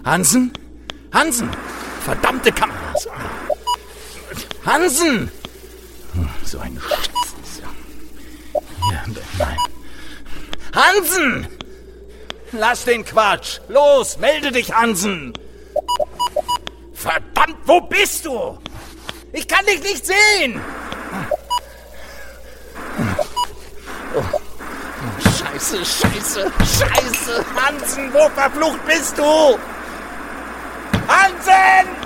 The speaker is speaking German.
Hansen? Hansen! Verdammte Kameras! Hansen! So ein Scheiß. Ja, nein. Hansen! Lass den Quatsch! Los, melde dich, Hansen! Verdammt, wo bist du? Ich kann dich nicht sehen! Oh. Scheiße, Scheiße, Scheiße! Hansen, wo verflucht bist du? Hansen!